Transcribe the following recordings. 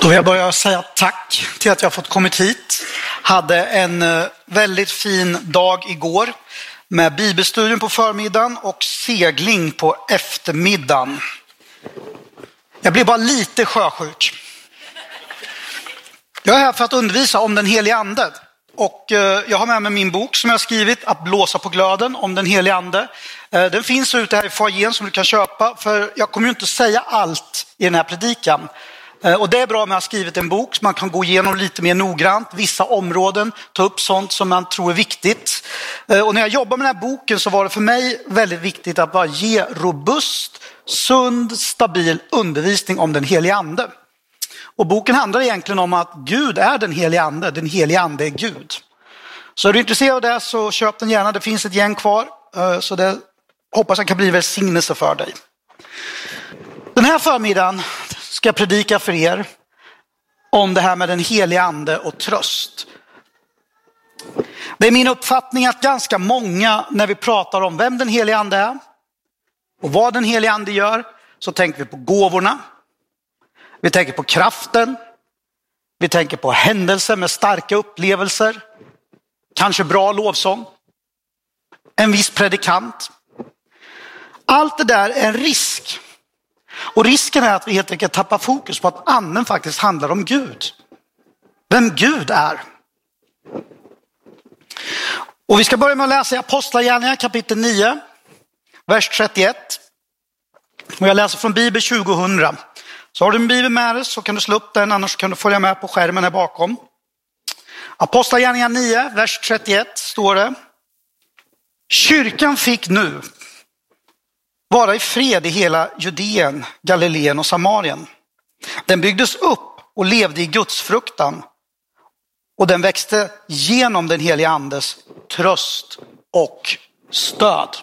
Då vill jag börja säga tack till att jag fått kommit hit. Hade en väldigt fin dag igår med bibelstudium på förmiddagen och segling på eftermiddagen. Jag blev bara lite sjösjuk. Jag är här för att undervisa om den helige ande. Och jag har med mig min bok som jag har skrivit, Att blåsa på glöden, om den helige ande. Den finns ute här i foajén som du kan köpa, för jag kommer ju inte säga allt i den här predikan. Och det är bra med att ha skrivit en bok så man kan gå igenom lite mer noggrant vissa områden, ta upp sånt som man tror är viktigt. Och när jag jobbade med den här boken så var det för mig väldigt viktigt att bara ge robust, sund, stabil undervisning om den helige ande. Och boken handlar egentligen om att Gud är den helige ande är Gud. Så är du intresserad av det så köp den gärna, det finns ett gäng kvar. Så det hoppas jag kan bli välsignelse för dig. Den här förmiddagen ska jag predika för er om det här med den helige ande och tröst. Det är min uppfattning att ganska många, när vi pratar om vem den helige ande är och vad den helige ande gör, så tänker vi på gåvorna. Vi tänker på kraften. Vi tänker på händelser med starka upplevelser. Kanske bra lovsång. En viss predikant. Allt det där är en risk. Och risken är att vi helt enkelt tappar fokus på att anden faktiskt handlar om Gud. Vem Gud är. Och vi ska börja med att läsa i Apostlagärningarna kapitel 9, vers 31. Och jag läser från Bibel 2000. Så har du en bibel med dig så kan du slå upp den, annars kan du följa med på skärmen här bakom. Apostlagärningarna 9, vers 31 står det: Kyrkan fick nu vara i fred i hela Judeen, Galileen och Samarien. Den byggdes upp och levde i Guds fruktan. Och den växte genom den helige andes tröst och stöd.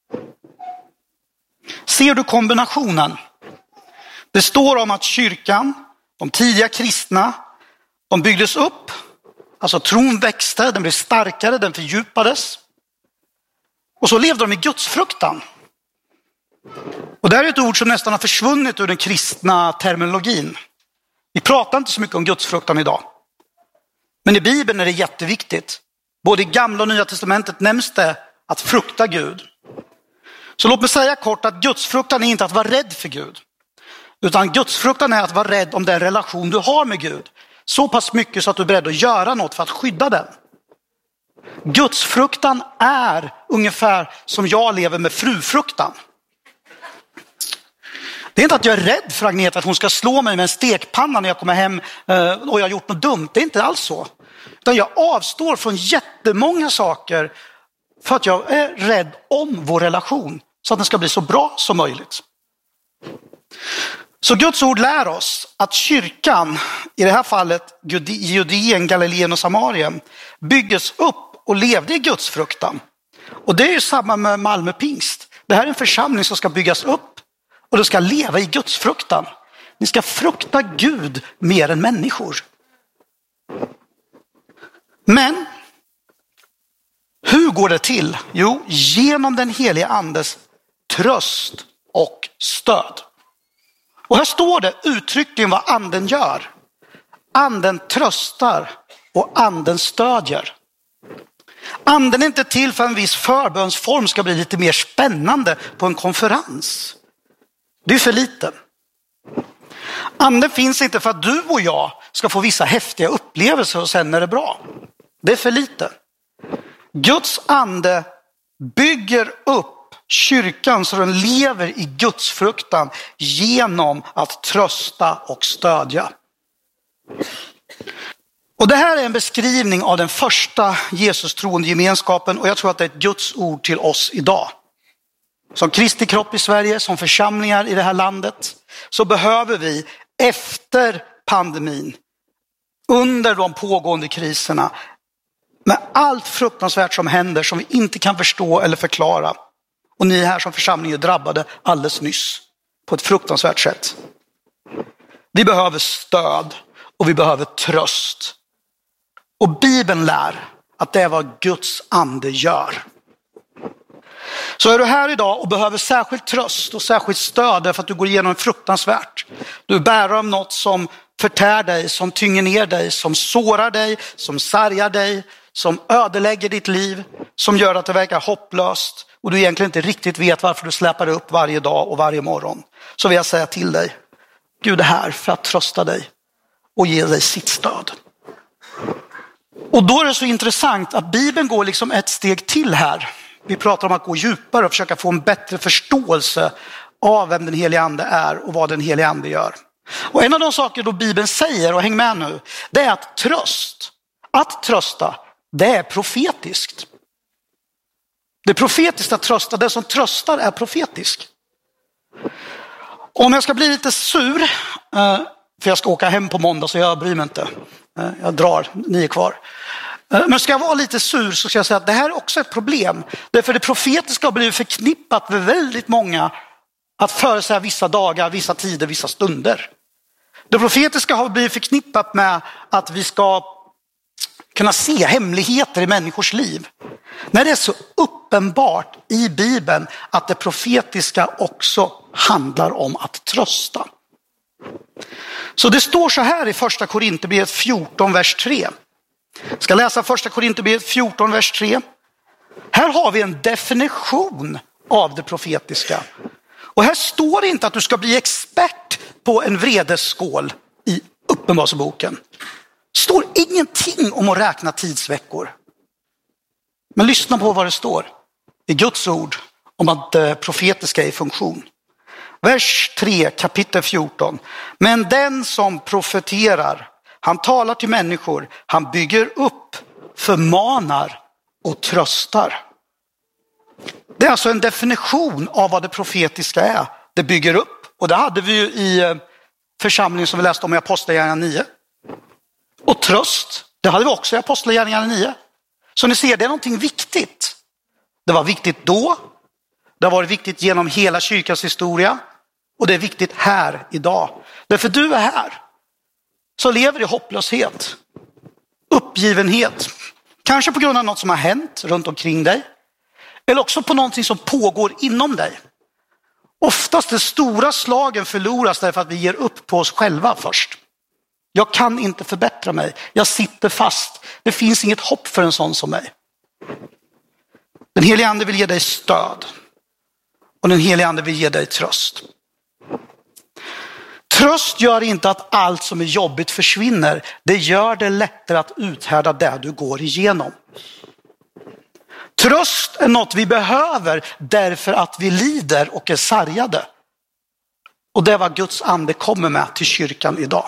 Ser du kombinationen? Det står om att kyrkan, de tidiga kristna, de byggdes upp. Alltså tron växte, den blev starkare, den fördjupades. Och så levde de i Guds fruktan. Och det här är ett ord som nästan har försvunnit ur den kristna terminologin. Vi pratar inte så mycket om Guds fruktan idag. Men i Bibeln är det jätteviktigt. Både i Gamla och Nya testamentet nämns det att frukta Gud. Så låt mig säga kort att Guds fruktan är inte att vara rädd för Gud. Utan Guds fruktan är att vara rädd om den relation du har med Gud. Så pass mycket så att du är beredd att göra något för att skydda den. Guds fruktan är ungefär som jag lever med frufruktan. Det är inte att jag är rädd för Agneta att hon ska slå mig med en stekpanna när jag kommer hem och jag har gjort något dumt. Det är inte alls så. Utan jag avstår från jättemånga saker för att jag är rädd om vår relation. Så att den ska bli så bra som möjligt. Så Guds ord lär oss att kyrkan, i det här fallet Judeen, Galileen och Samarien, byggdes upp och levde i Guds fruktan. Och det är ju samma med Malmö Pingst. Det här är en församling som ska byggas upp och det ska leva i Guds fruktan. Ni ska frukta Gud mer än människor. Men hur går det till? Jo, genom den helige andes tröst och stöd. Och här står det uttryckligen vad anden gör. Anden tröstar och anden stödjer. Anden är inte till för en viss förbönsform ska bli lite mer spännande på en konferens. Det är för lite. Anden finns inte för att du och jag ska få vissa häftiga upplevelser och sen är det bra. Det är för lite. Guds ande bygger upp kyrkan så den lever i Guds fruktan genom att trösta och stödja. Och det här är en beskrivning av den första Jesus troende gemenskapen och jag tror att det är ett Guds ord till oss idag. Som Kristi kropp i Sverige, som församlingar i det här landet, så behöver vi efter pandemin, under de pågående kriserna, med allt fruktansvärt som händer som vi inte kan förstå eller förklara. Och ni här som församling är drabbade alldeles nyss på ett fruktansvärt sätt. Vi behöver stöd och vi behöver tröst. Och Bibeln lär att det är vad Guds ande gör. Så är du här idag och behöver särskilt tröst och särskilt stöd därför att du går igenom fruktansvärt. Du bär om något som förtär dig, som tynger ner dig, som sårar dig, som sargar dig, som ödelägger ditt liv, som gör att det verkar hopplöst och du egentligen inte riktigt vet varför du släpar upp varje dag och varje morgon, så vill jag säga till dig, Gud är här för att trösta dig och ge dig sitt stöd. Och då är det så intressant att Bibeln går liksom ett steg till här. Vi pratar om att gå djupare och försöka få en bättre förståelse av vem den helige ande är och vad den helige ande gör. Och en av de saker då Bibeln säger, och häng med nu, det är att trösta, det är profetiskt. Det är profetiskt att trösta, det som tröstar är profetisk. Om jag ska bli lite sur, för jag ska åka hem på måndag så jag bryr mig inte. Jag drar, ni är kvar. Men ska jag vara lite sur så ska jag säga att det här är också ett problem. Därför det profetiska har blivit förknippat med väldigt många att förutsäga vissa dagar, vissa tider, vissa stunder. Det profetiska har blivit förknippat med att vi ska kunna se hemligheter i människors liv. När det är så uppenbart i Bibeln att det profetiska också handlar om att trösta. Så det står så här i första Korinthierbrevet 14, vers 3. Jag ska läsa första Korinthierbrevet 14, vers 3. Här har vi en definition av det profetiska. Och här står det inte att du ska bli expert på en vredesskål i Uppenbarelseboken. Det står ingenting om att räkna tidsveckor. Men lyssna på vad det står i Guds ord om att det profetiska är i funktion. Vers 3, kapitel 14. Men den som profeterar, han talar till människor, han bygger upp, förmanar och tröstar. Det är alltså en definition av vad det profetiska är. Det bygger upp, och det hade vi ju i församlingen som vi läste om i Apostlagärningarna 9. Och tröst, det hade vi också i Apostlagärningarna 9. Så ni ser, det är någonting viktigt. Det var viktigt då, det har varit viktigt genom hela kyrkans historia, och det är viktigt här idag. Därför du är här, så lever i hopplöshet, uppgivenhet. Kanske på grund av något som har hänt runt omkring dig. Eller också på någonting som pågår inom dig. Oftast de stora slagen förloras därför att vi ger upp på oss själva först. Jag kan inte förbättra mig. Jag sitter fast. Det finns inget hopp för en sån som mig. Den helige ande vill ge dig stöd. Och den helige ande vill ge dig tröst. Tröst gör inte att allt som är jobbigt försvinner. Det gör det lättare att uthärda det du går igenom. Tröst är något vi behöver därför att vi lider och är sargade. Och det är vad Guds ande kommer med till kyrkan idag.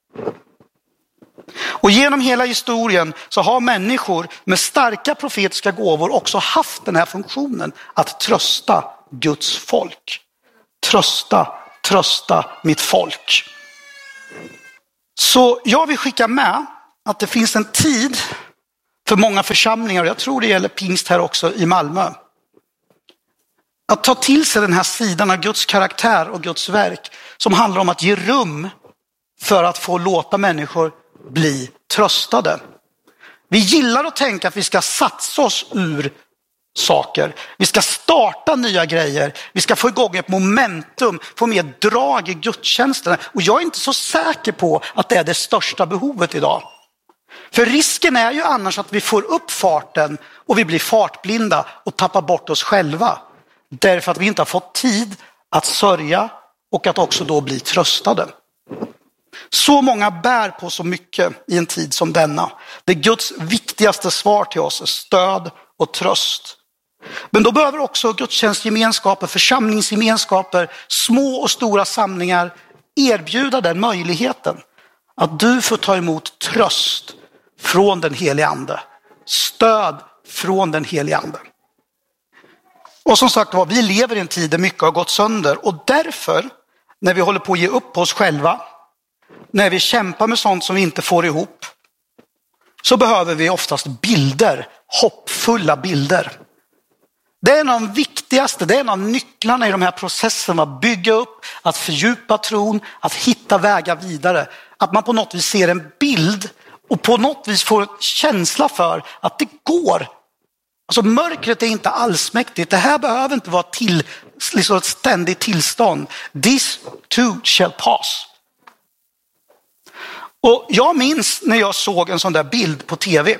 Och genom hela historien så har människor med starka profetiska gåvor också haft den här funktionen att trösta Guds folk. Trösta mitt folk. Så jag vill skicka med att det finns en tid för många församlingar, och jag tror det gäller pingst här också i Malmö, att ta till sig den här sidan av Guds karaktär och Guds verk som handlar om att ge rum för att få låta människor bli tröstade. Vi gillar att tänka att vi ska satsa oss ur saker. Vi ska starta nya grejer. Vi ska få igång ett momentum, få mer drag i gudstjänsterna. Och jag är inte så säker på att det är det största behovet idag. För risken är ju annars att vi får upp farten och vi blir fartblinda och tappar bort oss själva. Därför att vi inte har fått tid att sörja och att också då bli tröstade. Så många bär på så mycket i en tid som denna. Det är Guds viktigaste svar till oss är stöd och tröst. Men då behöver också gudstjänstgemenskaper, församlingsgemenskaper, små och stora samlingar erbjuda den möjligheten. Att du får ta emot tröst från den helige ande. Stöd från den helige ande. Och som sagt var, vi lever i en tid där mycket har gått sönder. Och därför, när vi håller på att ge upp på oss själva, när vi kämpar med sånt som vi inte får ihop, så behöver vi oftast bilder, hoppfulla bilder. Det är en av de viktigaste, det är en av nycklarna i de här processerna. Att bygga upp, att fördjupa tron, att hitta vägar vidare. Att man på något vis ser en bild och på något vis får en känsla för att det går. Alltså mörkret är inte allsmäktigt. Det här behöver inte vara liksom ett ständigt tillstånd. This too shall pass. Och jag minns när jag såg en sån där bild på tv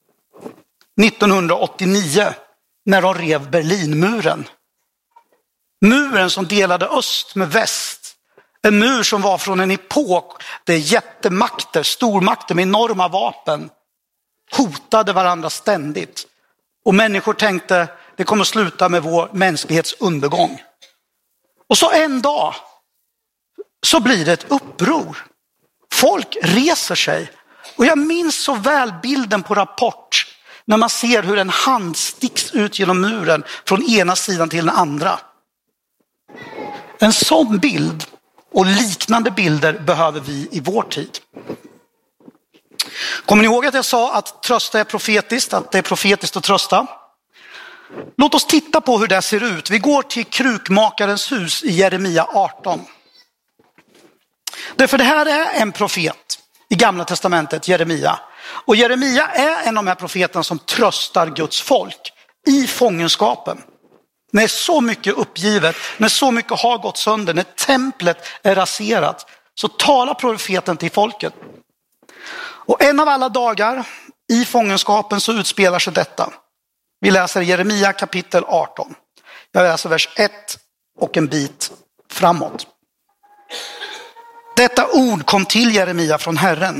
1989 när de rev Berlinmuren. Muren som delade öst med väst. En mur som var från en epok där jättemakter, stormakter med enorma vapen hotade varandra ständigt. Och människor tänkte det kommer att sluta med vår mänsklighets undergång. Och så en dag så blir det ett uppror. Folk reser sig. Och jag minns så väl bilden på Rapport när man ser hur en hand sticks ut genom muren från ena sidan till den andra. En sån bild och liknande bilder behöver vi i vår tid. Kommer ni ihåg att jag sa att trösta är profetiskt, att det är profetiskt att trösta? Låt oss titta på hur det ser ut. Vi går till krukmakarens hus i Jeremia 18. Därför det här är en profet i Gamla testamentet, Jeremia. Och Jeremia är en av de här profeterna som tröstar Guds folk i fångenskapen. När så mycket uppgivet, när så mycket har gått sönder, när templet är raserat, så talar profeten till folket. Och en av alla dagar i fångenskapen så utspelar sig detta. Vi läser Jeremia kapitel 18. Jag läser vers 1 och en bit framåt. Detta ord kom till Jeremia från Herren.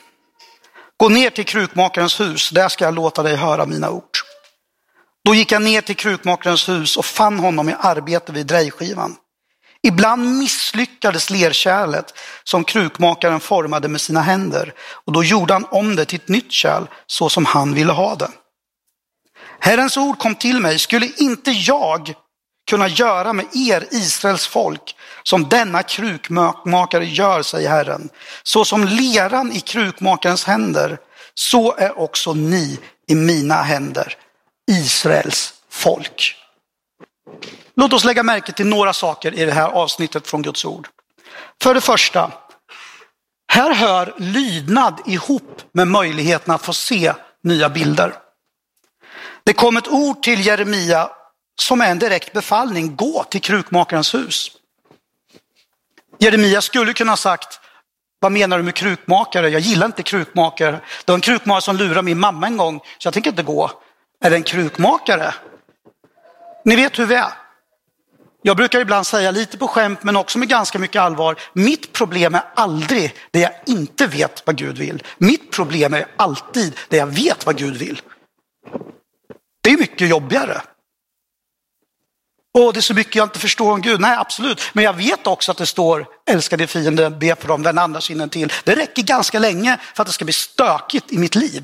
Gå ner till krukmakarens hus, där ska jag låta dig höra mina ord. Då gick jag ner till krukmakarens hus och fann honom i arbete vid drejskivan. Ibland misslyckades lerkärlet som krukmakaren formade med sina händer, och då gjorde han om det till ett nytt kärl så som han ville ha det. Herrens ord kom till mig, skulle inte jag kunna göra med er Israels folk som denna krukmakare gör, säger Herren. Så som leran i krukmakarens händer, så är också ni i mina händer, Israels folk. Låt oss lägga märke till några saker i det här avsnittet från Guds ord. För det första, här hör lydnad ihop med möjligheten att få se nya bilder. Det kom ett ord till Jeremia som är en direkt befallning, gå till krukmakarens hus. Jeremia skulle kunna ha sagt, vad menar du med krukmakare? Jag gillar inte krukmakare. Det var en krukmakare som lurade min mamma en gång, så jag tänker inte gå. Är det en krukmakare? Ni vet hur vi är. Jag brukar ibland säga lite på skämt men också med ganska mycket allvar. Mitt problem är aldrig det jag inte vet vad Gud vill. Mitt problem är alltid det jag vet vad Gud vill. Det är mycket jobbigare. Och det är så mycket jag inte förstår om Gud. Nej, absolut. Men jag vet också att det står älska din fiende, be för dem, vända andra sinnen till. Det räcker ganska länge för att det ska bli stökigt i mitt liv.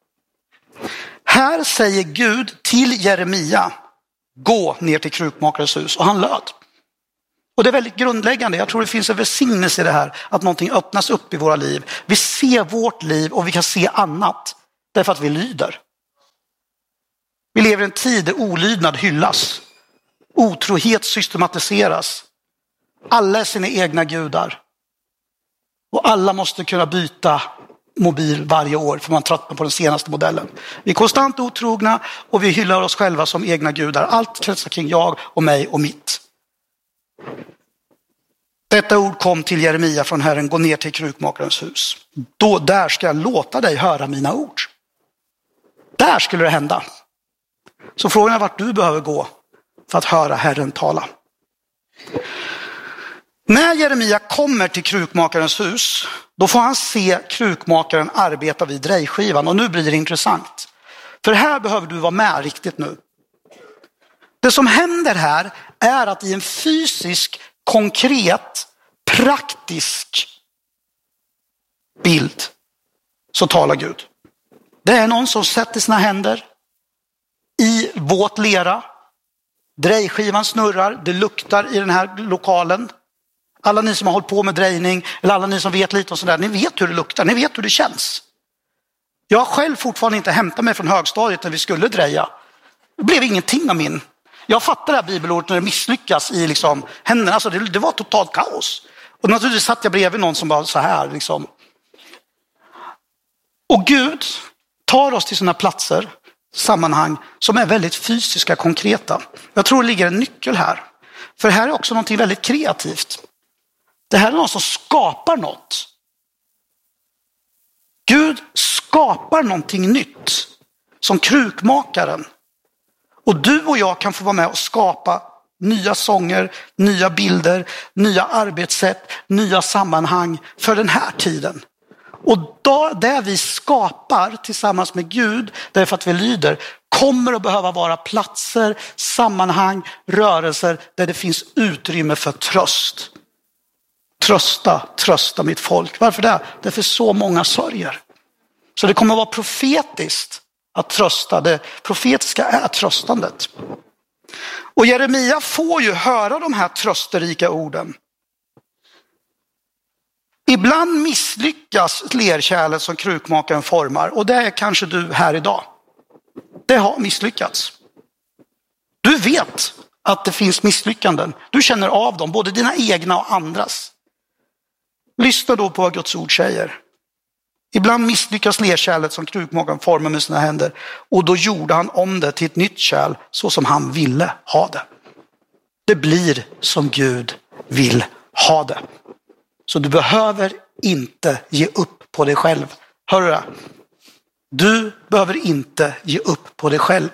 Här säger Gud till Jeremia, gå ner till krukmakarens hus, och han löd. Och det är väldigt grundläggande. Jag tror det finns en välsignelse i det här, att någonting öppnas upp i våra liv. Vi ser vårt liv och vi kan se annat därför att vi lyder. Vi lever i en tid där olydnad hyllas. Otrohet systematiseras. Alla är sina egna gudar. Och alla måste kunna byta mobil varje år för man tröttnar på den senaste modellen. Vi är konstant otrogna och vi hyllar oss själva som egna gudar. Allt kretsar kring jag och mig och mitt. Detta ord kom till Jeremia från Herren, gå ner till krukmakarens hus. Där ska jag låta dig höra mina ord. Där skulle det hända. Så frågan är vart du behöver gå för att höra Herren tala. När Jeremia kommer till krukmakarens hus, då får han se krukmakaren arbeta vid drejskivan. Och nu blir det intressant. För här behöver du vara med riktigt nu. Det som händer här är att i en fysisk, konkret, praktisk bild så talar Gud. Det är någon som sätter sina händer i våt lera. Drejskivan snurrar, det luktar i den här lokalen. Alla ni som har hållit på med drejning, eller alla ni som vet lite och sådär, ni vet hur det luktar, ni vet hur det känns. Jag har själv fortfarande inte hämtat mig från högstadiet när vi skulle dreja. Det blev ingenting av min. Jag fattar det här bibelordet när det misslyckas i liksom händerna. Alltså det var totalt kaos. Och naturligtvis satt jag bredvid någon som var så här. Liksom. Och Gud tar oss till sådana platser, sammanhang som är väldigt fysiska, konkreta. Jag tror det ligger en nyckel här. För här är också någonting väldigt kreativt. Det här är någon som skapar något. Gud skapar någonting nytt som krukmakaren. Och du och jag kan få vara med och skapa nya sånger, nya bilder, nya arbetssätt, nya sammanhang för den här tiden. Och då, det vi skapar tillsammans med Gud, därför att vi lyder, kommer att behöva vara platser, sammanhang, rörelser där det finns utrymme för tröst. Trösta mitt folk. Varför det? Därför så många sörjer. Så det kommer att vara profetiskt att trösta. Det profetiska är tröstandet. Och Jeremia får ju höra de här trösterika orden. Ibland misslyckas lerkärlet som krukmakaren formar. Och det är kanske du här idag. Det har misslyckats. Du vet att det finns misslyckanden. Du känner av dem, både dina egna och andras. Lyssna då på vad Guds ord säger. Ibland misslyckas lerkärlet som krukmakaren formar med sina händer. Och då gjorde han om det till ett nytt kärl så som han ville ha det. Det blir som Gud vill ha det. Så du behöver inte ge upp på dig själv. Hör du det? Du behöver inte ge upp på dig själv.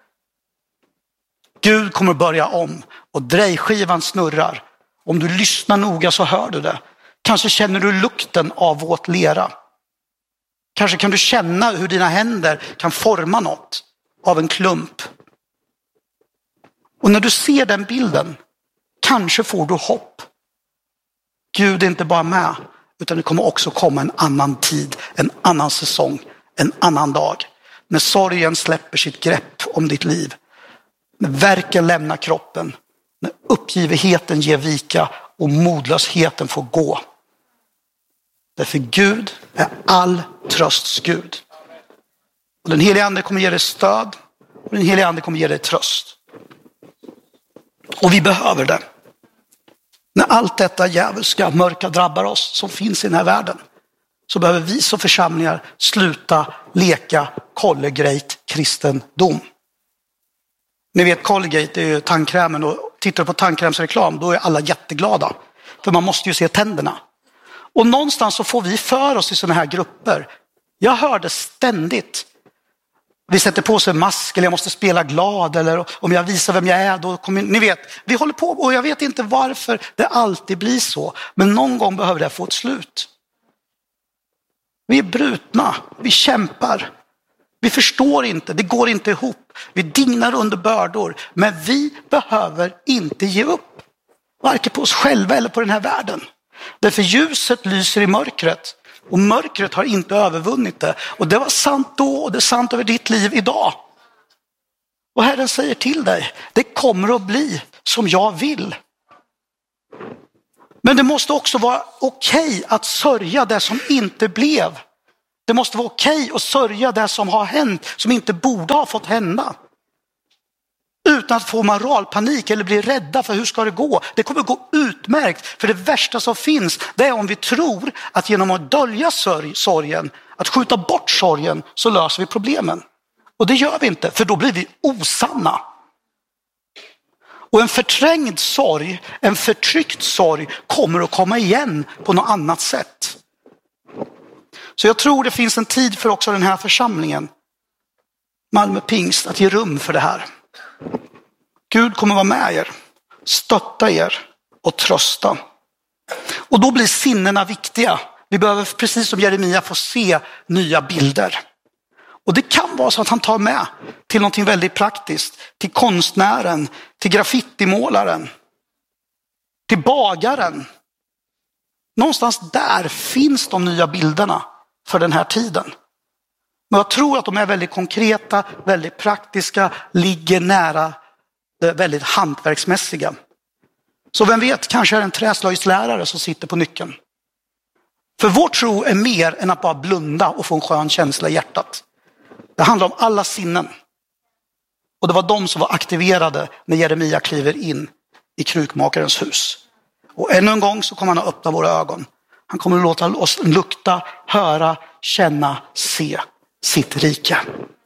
Gud kommer börja om och drejskivan snurrar. Om du lyssnar noga så hör du det. Kanske känner du lukten av våt lera. Kanske kan du känna hur dina händer kan forma något av en klump. Och när du ser den bilden, kanske får du hopp. Gud är inte bara med, utan det kommer också komma en annan tid, en annan säsong, en annan dag. När sorgen släpper sitt grepp om ditt liv. När verken lämnar kroppen. När uppgivenheten ger vika och modlösheten får gå. Därför Gud är all trösts Gud. Och den helige ande kommer ge dig stöd. Och den helige ande kommer ge dig tröst. Och vi behöver det. När allt detta djävulska mörka drabbar oss som finns i den här världen, så behöver vi som församlingar sluta leka Colgate kristendom. Ni vet, Colgate är ju tandkrämen, och tittar på tandkrämsreklam då är alla jätteglada. För man måste ju se tänderna. Och någonstans så får vi för oss i sådana här grupper. Jag hörde ständigt. Vi sätter på sig en mask, eller jag måste spela glad, eller om jag visar vem jag är då kommer, ni vet, vi håller på, och jag vet inte varför det alltid blir så, men någon gång behöver det få ett slut. Vi är brutna, vi kämpar, vi förstår inte, det går inte ihop, vi dignar under bördor, men vi behöver inte ge upp, varken på oss själva eller på den här världen. Därför ljuset lyser i mörkret. Och mörkret har inte övervunnit det. Och det var sant då, och det är sant över ditt liv idag. Och Herren säger till dig, det kommer att bli som jag vill. Men det måste också vara okej att sörja det som inte blev. Det måste vara okej att sörja det som har hänt, som inte borde ha fått hända. Utan att få moralpanik eller bli rädda för hur ska det gå. Det kommer att gå utmärkt. För det värsta som finns, det är om vi tror att genom att dölja sorgen, att skjuta bort sorgen, så löser vi problemen. Och det gör vi inte, för då blir vi osanna. Och en förträngd sorg, en förtryckt sorg kommer att komma igen på något annat sätt. Så jag tror det finns en tid för också den här församlingen, Malmö Pingst, att ge rum för det här. Gud kommer vara med er, stötta er och trösta. Och då blir sinnena viktiga. Vi behöver, precis som Jeremia, få se nya bilder. Och det kan vara så att han tar med till någonting väldigt praktiskt. Till konstnären, till graffitimålaren, till bagaren. Någonstans där finns de nya bilderna för den här tiden. Men jag tror att de är väldigt konkreta, väldigt praktiska, ligger nära det väldigt hantverksmässiga. Så vem vet, kanske är det en träslöjdslärare som sitter på nyckeln. För vår tro är mer än att bara blunda och få en skön känsla i hjärtat. Det handlar om alla sinnen. Och det var de som var aktiverade när Jeremia kliver in i krukmakarens hus. Och ännu en gång så kommer han att öppna våra ögon. Han kommer att låta oss lukta, höra, känna, se sitt rike.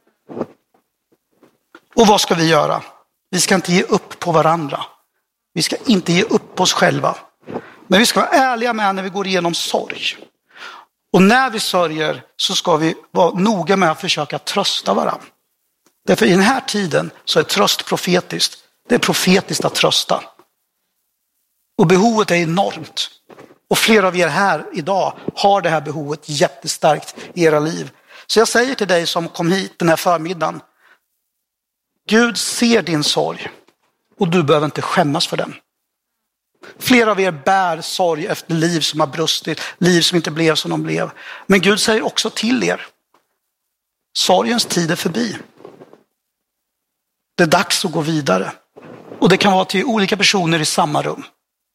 Och vad ska vi göra? Vi ska inte ge upp på varandra. Vi ska inte ge upp på oss själva. Men vi ska vara ärliga med när vi går igenom sorg. Och när vi sörjer så ska vi vara noga med att försöka trösta varandra. Därför i den här tiden så är tröst profetiskt. Det är profetiskt att trösta. Och behovet är enormt. Och flera av er här idag har det här behovet jättestarkt i era liv. Så jag säger till dig som kom hit den här förmiddagen. Gud ser din sorg och du behöver inte skämmas för den. Flera av er bär sorg efter liv som har brustit, liv som inte blev som de blev. Men Gud säger också till er, sorgens tid är förbi. Det är dags att gå vidare. Och det kan vara till olika personer i samma rum.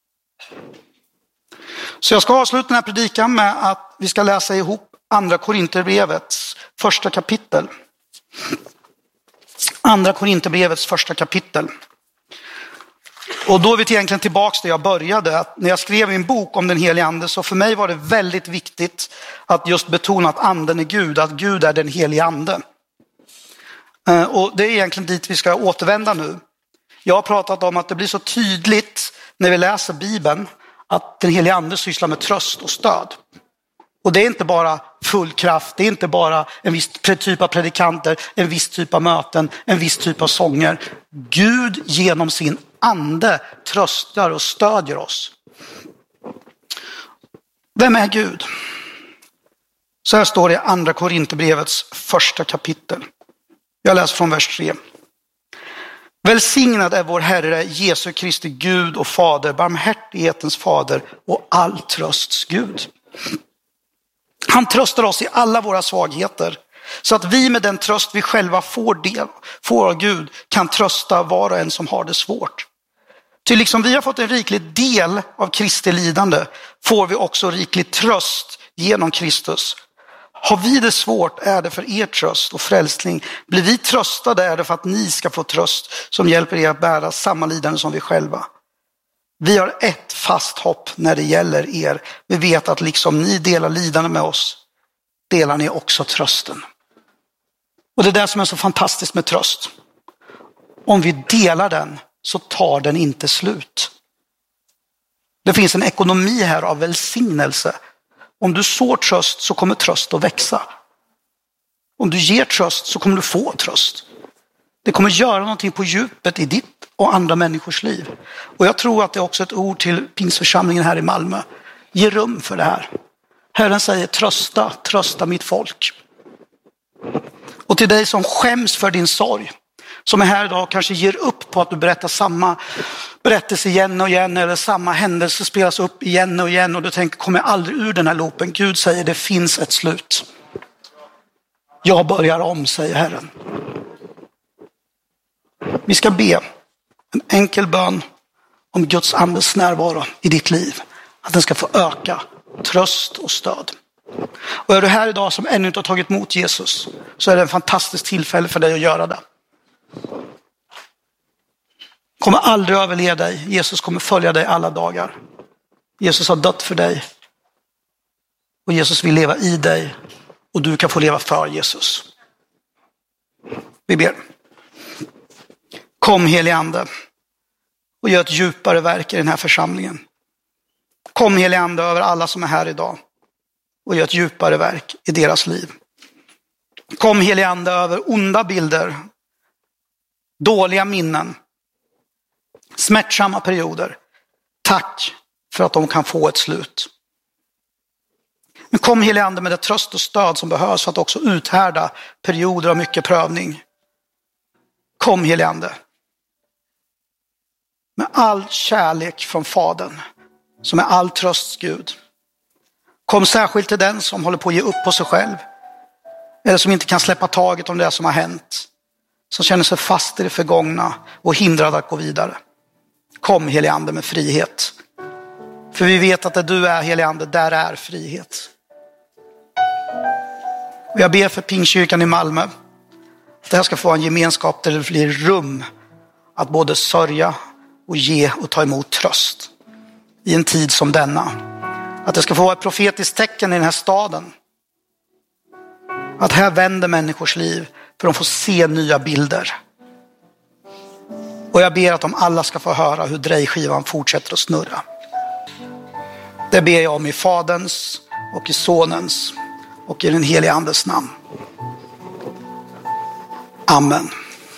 Så jag ska avsluta den här predikan med att vi ska läsa ihop Andra Korinthierbrevets första kapitel. Andra Korinthierbrevets första kapitel. Och då är vi egentligen tillbaka där jag började. Att när jag skrev min bok om den helige ande så för mig var det väldigt viktigt att just betona att anden är Gud. Att Gud är den helige ande. Och det är egentligen dit vi ska återvända nu. Jag har pratat om att det blir så tydligt när vi läser Bibeln att den helige ande sysslar med tröst och stöd. Och det är inte bara full kraft, det är inte bara en viss typ av predikanter, en viss typ av möten, en viss typ av sånger. Gud genom sin ande tröstar och stödjer oss. Vem är Gud? Så här står det i Andra Korinthierbrevets första kapitel. Jag läser från vers 3. Välsignad är vår Herre Jesu Kristi Gud och Fader, barmhärtighetens Fader och all trösts Gud. Han tröstar oss i alla våra svagheter så att vi med den tröst vi själva får av Gud kan trösta var och en som har det svårt. Ty liksom vi har fått en riklig del av Kristi lidande får vi också riklig tröst genom Kristus. Har vi det svårt är det för er tröst och frälsning. Blir vi tröstade är det för att ni ska få tröst som hjälper er att bära samma lidande som vi själva. Vi har ett fast hopp när det gäller er. Vi vet att liksom ni delar lidande med oss, delar ni också trösten. Och det är det som är så fantastiskt med tröst. Om vi delar den så tar den inte slut. Det finns en ekonomi här av välsignelse. Om du sår tröst så kommer tröst att växa. Om du ger tröst så kommer du få tröst. Det kommer göra någonting på djupet i ditt och andra människors liv. Och jag tror att det är också ett ord till Pingsförsamlingen här i Malmö. Ge rum för det här. Herren säger trösta mitt folk. Och till dig som skäms för din sorg, som är här idag och kanske ger upp på att du berättar samma berättelse igen och igen eller samma händelse spelas upp igen och igen och du tänker kommer jag aldrig ur den här loopen. Gud säger det finns ett slut. Jag börjar om, säger Herren. Vi ska be en enkel bön om Guds andes närvaro i ditt liv. Att den ska få öka tröst och stöd. Och är du här idag som ännu inte har tagit emot Jesus så är det en fantastisk tillfälle för dig att göra det. Kommer aldrig överleva dig. Jesus kommer följa dig alla dagar. Jesus har dött för dig. Och Jesus vill leva i dig. Och du kan få leva för Jesus. Vi ber. Kom helige ande och gör ett djupare verk i den här församlingen. Kom helige ande över alla som är här idag och gör ett djupare verk i deras liv. Kom helige ande över onda bilder, dåliga minnen, smärtsamma perioder. Tack för att de kan få ett slut. Men kom helige ande med det tröst och stöd som behövs för att också uthärda perioder av mycket prövning. Kom helige ande. Med all kärlek från Fadern, som är all trösts Gud. Kom särskilt till den som håller på att ge upp på sig själv. Eller som inte kan släppa taget om det som har hänt. Som känner sig fast i det förgångna och hindrad att gå vidare. Kom helige ande med frihet. För vi vet att där du är helige ande, där är frihet. Och jag ber för Pingstkyrkan i Malmö. Att det här ska få en gemenskap där det blir rum att både sörja och ge och ta emot tröst i en tid som denna. Att det ska få vara ett profetiskt tecken i den här staden. Att här vänder människors liv för de får se nya bilder. Och jag ber att de alla ska få höra hur drejskivan fortsätter att snurra. Det ber jag om i Faderns och i Sonens och i den heliga Andes namn. Amen.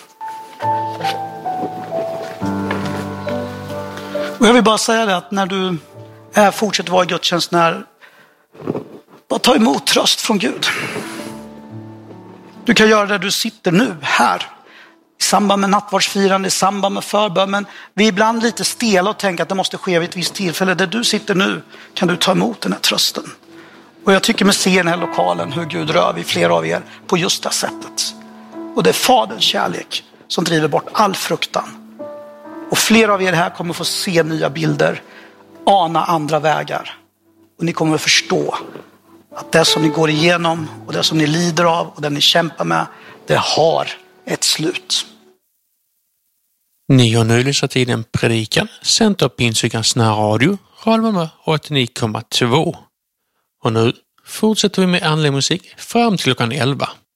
Och jag vill bara säga det att när du fortsätter vara i gudstjänst, bara ta emot tröst från Gud. Du kan göra det du sitter nu, här. I samband med nattvardsfirande, i samband med förbön. Men vi är ibland lite stela och tänker att det måste ske vid ett visst tillfälle. Där du sitter nu kan du ta emot den här trösten. Och jag tycker mig se i den här lokalen hur Gud rör vid flera av er på just det sättet. Och det är Faderns kärlek som driver bort all fruktan. Och flera av er här kommer få se nya bilder, ana andra vägar. Och ni kommer att förstå att det som ni går igenom och det som ni lider av och det ni kämpar med, det har ett slut. Ni har nu lyssnat till en predikan sänd av Pingstkyrkans närradio, Radio 89,2. Och nu fortsätter vi med andlig musik fram till klockan 11.